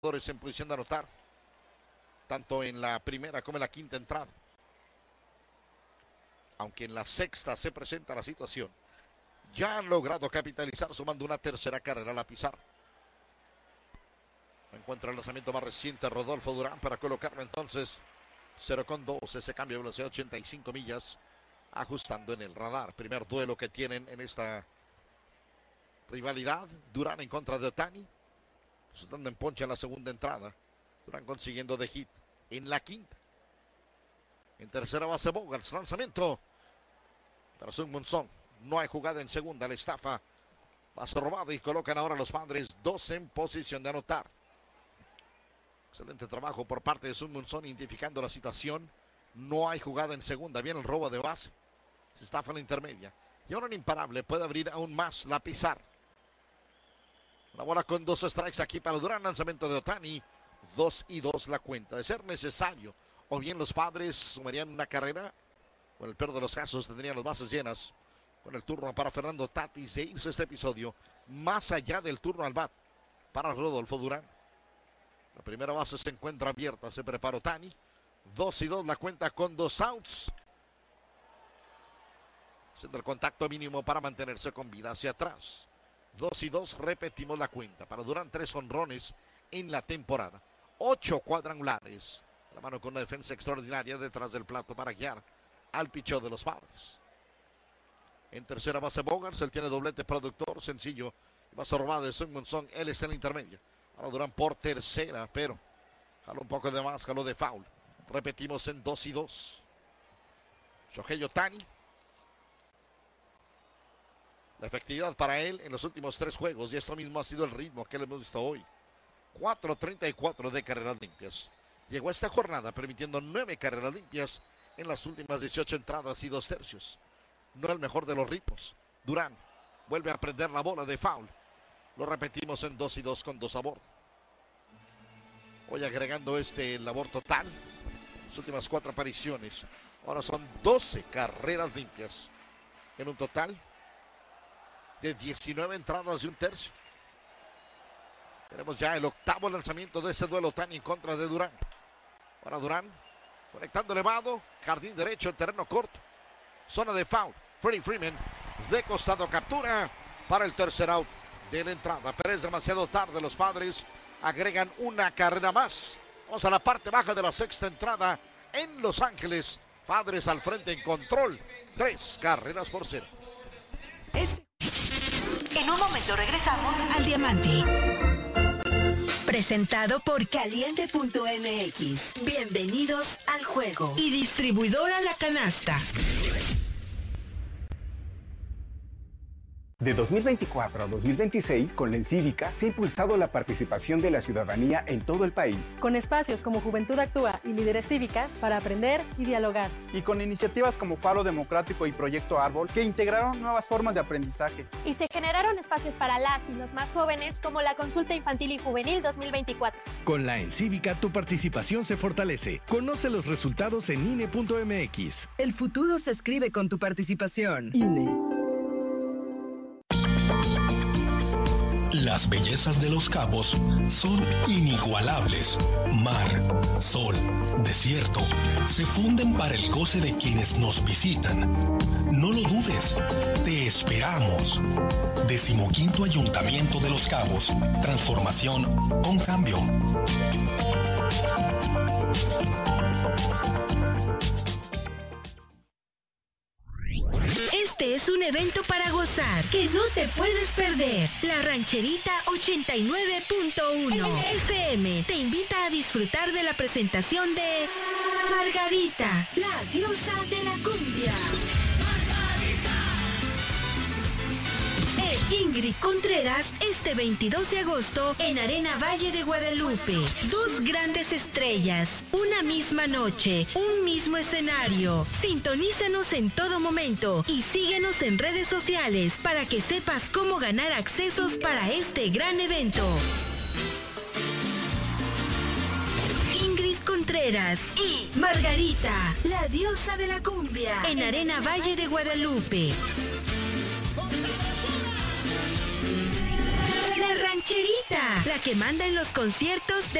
en posición de anotar, tanto en la primera como en la quinta entrada. Aunque en la sexta se presenta la situación, ya han logrado capitalizar sumando una tercera carrera a la pizarra. Encuentra el lanzamiento más reciente Rodolfo Durán para colocarlo entonces 0-2, ese cambio de velocidad 85 millas, ajustando en el radar. Primer duelo que tienen en esta rivalidad, Durán en contra de Ohtani, resultando en ponche en la segunda entrada. Durán consiguiendo de hit en la quinta. En tercera base Bogaerts, lanzamiento para Seung-Woo Song. No hay jugada en segunda, la estafa, base robada y colocan ahora los Padres 2 en posición de anotar. Excelente trabajo por parte de Seung-Woo Song identificando la situación. No hay jugada en segunda, viene el robo de base. Se estafa en la intermedia. Y ahora un imparable puede abrir aún más la pizarra. Una bola con 2 strikes aquí para Durán, lanzamiento de Ohtani. 2-2 la cuenta. De ser necesario, o bien los Padres sumarían una carrera, con el peor de los casos tendrían las bases llenas. Con el turno para Fernando Tatis de irse este episodio más allá del turno al bat para Rodolfo Durán. La primera base se encuentra abierta, se prepara Ohtani. 2-2 la cuenta con 2 outs. Haciendo el contacto mínimo para mantenerse con vida hacia atrás. 2-2, repetimos la cuenta. Para Durán 3 jonrones en la temporada. 8 cuadrangulares. La mano con una defensa extraordinaria detrás del plato para guiar al picheo de los Padres. En tercera base Bogaerts, él tiene doblete productor, sencillo. Base robada de Seung-Woo Song, él está en la intermedia. Ahora Durán por tercera, pero jaló un poco de más, jaló de foul. Repetimos en 2-2. Shohei Ohtani. La efectividad para él en los últimos 3 juegos, y esto mismo ha sido el ritmo que le hemos visto hoy. 4.34 de carreras limpias. Llegó a esta jornada permitiendo 9 carreras limpias en las últimas 18 entradas y 2 tercios. No el mejor de los ritmos. Durán vuelve a prender la bola de foul. Lo repetimos en 2-2 con 2 a bordo. Hoy agregando labor total. Las últimas 4 apariciones. Ahora son 12 carreras limpias. En un total de 19 entradas y 1 tercio. Tenemos ya el 8º lanzamiento de ese duelo Ohtani en contra de Durán. Ahora Durán conectando elevado. Jardín derecho en terreno corto. Zona de foul. Freddie Freeman de costado captura para el tercer out de la entrada. Pero es demasiado tarde. Los Padres agregan una carrera más. Vamos a la parte baja de la sexta entrada en Los Ángeles. Padres al frente en control. 3-0. En un momento regresamos al Diamante. Presentado por Caliente.mx. Bienvenidos al juego. Y distribuidora La Canasta. De 2024 a 2026, con la Encívica se ha impulsado la participación de la ciudadanía en todo el país. Con espacios como Juventud Actúa y Líderes Cívicas para aprender y dialogar. Y con iniciativas como Faro Democrático y Proyecto Árbol que integraron nuevas formas de aprendizaje. Y se generaron espacios para las y los más jóvenes como la Consulta Infantil y Juvenil 2024. Con la Encívica tu participación se fortalece. Conoce los resultados en INE.mx. El futuro se escribe con tu participación. INE. Las bellezas de Los Cabos son inigualables. Mar, sol, desierto, se funden para el goce de quienes nos visitan. No lo dudes, te esperamos. 15º Ayuntamiento de Los Cabos. Transformación con cambio. Este es un evento para gozar que no te puedes perder. La Rancherita 89.1 FM te invita a disfrutar de la presentación de Margarita, la diosa de la cumbia. Ingrid Contreras este 22 de agosto en Arena Valle de Guadalupe. 2 grandes estrellas, una misma noche, un mismo escenario. Sintonízanos en todo momento y síguenos en redes sociales para que sepas cómo ganar accesos para este gran evento. Ingrid Contreras y Margarita, la diosa de la cumbia, en Arena Valle de Guadalupe. La Rancherita, la que manda en los conciertos